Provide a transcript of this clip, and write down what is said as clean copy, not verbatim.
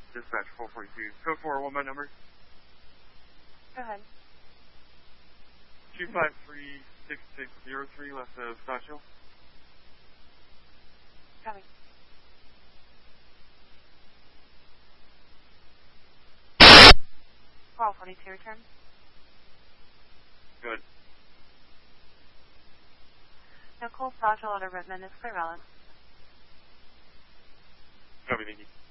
Dispatch 442. Code 4, what my number? Go ahead. 253-6603 left of Scotch Hill. Coming. Call 42, return. Good. Nicole Scotch Hill at Rittman is clear, Alan. Copy, thank you.